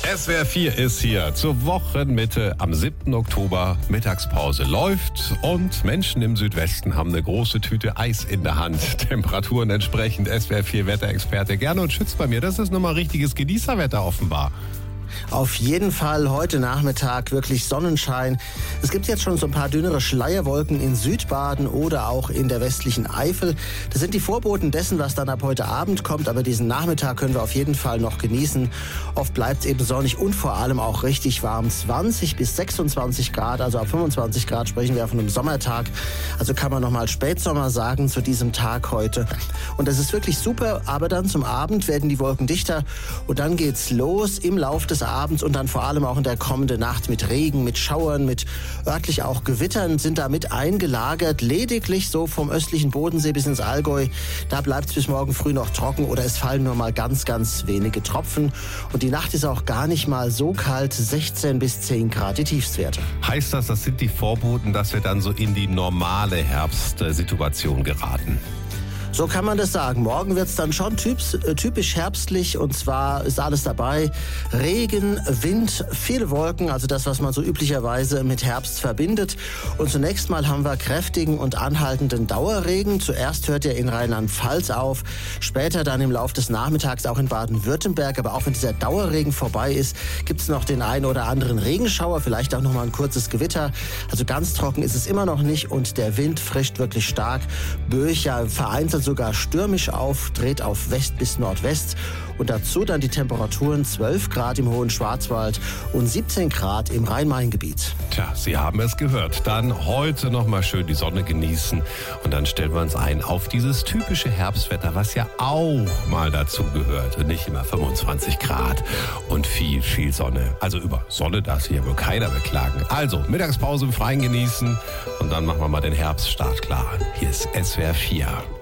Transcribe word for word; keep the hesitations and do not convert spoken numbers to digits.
S W R vier ist hier zur Wochenmitte am siebten Oktober. Mittagspause läuft und Menschen im Südwesten haben eine große Tüte Eis in der Hand. Temperaturen entsprechend. S W R vier Wetterexperte Gernot Schütz bei mir. Das ist nun mal richtiges Genießerwetter offenbar. Auf jeden Fall heute Nachmittag wirklich Sonnenschein. Es gibt jetzt schon so ein paar dünnere Schleierwolken in Südbaden oder auch in der westlichen Eifel. Das sind die Vorboten dessen, was dann ab heute Abend kommt. Aber diesen Nachmittag können wir auf jeden Fall noch genießen. Oft bleibt es eben sonnig und vor allem auch richtig warm. zwanzig bis sechsundzwanzig Grad, also ab fünfundzwanzig Grad sprechen wir von einem Sommertag. Also kann man nochmal Spätsommer sagen zu diesem Tag heute. Und das ist wirklich super. Aber dann zum Abend werden die Wolken dichter und dann geht's los im Lauf des Abends und dann vor allem auch in der kommenden Nacht mit Regen, mit Schauern, mit örtlich auch Gewittern sind da mit eingelagert. Lediglich so vom östlichen Bodensee bis ins Allgäu, da bleibt es bis morgen früh noch trocken oder es fallen nur mal ganz, ganz wenige Tropfen. Und die Nacht ist auch gar nicht mal so kalt, sechzehn bis zehn Grad die Tiefstwerte. Heißt das, das sind die Vorboten, dass wir dann so in die normale Herbstsituation geraten? So kann man das sagen. Morgen wird es dann schon typs, äh, typisch herbstlich und zwar ist alles dabei. Regen, Wind, viele Wolken, also das, was man so üblicherweise mit Herbst verbindet. Und zunächst mal haben wir kräftigen und anhaltenden Dauerregen. Zuerst hört er in Rheinland-Pfalz auf, später dann im Laufe des Nachmittags auch in Baden-Württemberg. Aber auch wenn dieser Dauerregen vorbei ist, gibt es noch den einen oder anderen Regenschauer, vielleicht auch noch mal ein kurzes Gewitter. Also ganz trocken ist es immer noch nicht und der Wind frischt wirklich stark. Böcher vereinzelt sogar stürmisch auf, dreht auf West bis Nordwest und dazu dann die Temperaturen zwölf Grad im hohen Schwarzwald und siebzehn Grad im Rhein-Main-Gebiet. Tja, Sie haben es gehört. Dann heute noch mal schön die Sonne genießen und dann stellen wir uns ein auf dieses typische Herbstwetter, was ja auch mal dazu gehört und nicht immer fünfundzwanzig Grad und viel, viel Sonne. Also über Sonne darf sich ja wohl keiner beklagen. Also Mittagspause im Freien genießen und dann machen wir mal den Herbststart klar. Hier ist S W R vier.